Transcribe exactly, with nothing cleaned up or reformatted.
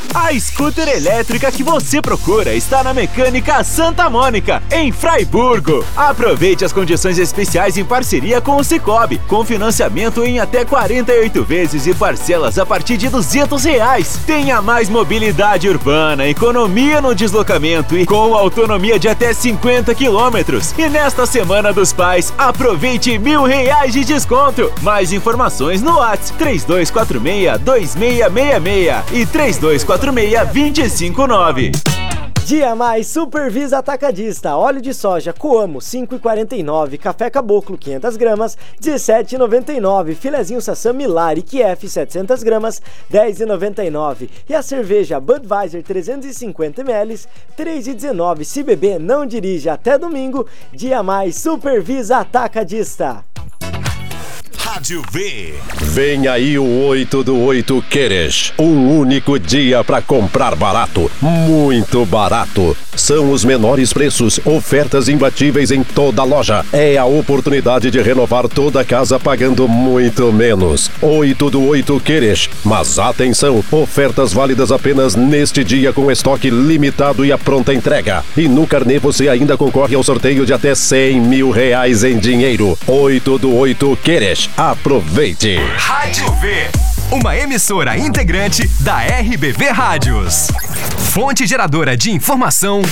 A scooter elétrica que você procura está na Mecânica Santa Mônica, em Fraiburgo. Aproveite as condições especiais em parceria com o Cicobi, com financiamento em até quarenta e oito vezes e parcelas a partir de duzentos reais. Tenha mais mobilidade urbana, economia no deslocamento e com autonomia de até cinquenta quilômetros. E nesta Semana dos Pais, aproveite mil reais de desconto. Mais informações no WhatsApp três dois quatro seis, dois seis seis seis e três dois quatro seis, dois cinco nove. Dia Mais Supervisa Atacadista. Óleo de soja Coamo cinco reais e quarenta e nove centavos. Café Caboclo quinhentas gramas dezessete reais e noventa e nove centavos. Filezinho Sassam Milari Kiev setecentas gramas dez reais e noventa e nove centavos. E a cerveja Budweiser trezentos e cinquenta mililitros três reais e dezenove centavos. Se beber, não dirija. Até domingo. Dia Mais Supervisa Atacadista. Rádio V. Vem aí o oito do oito Queres. Um único dia para comprar barato. Muito barato. São os menores preços, ofertas imbatíveis em toda a loja. É a oportunidade de renovar toda a casa pagando muito menos. oito do oito Queres. Mas atenção, ofertas válidas apenas neste dia com estoque limitado e a pronta entrega. E no carnê você ainda concorre ao sorteio de até cem mil reais em dinheiro. oito do oito Queres. Aproveite! Rádio V, uma emissora integrante da R B V Rádios. Fonte geradora de informação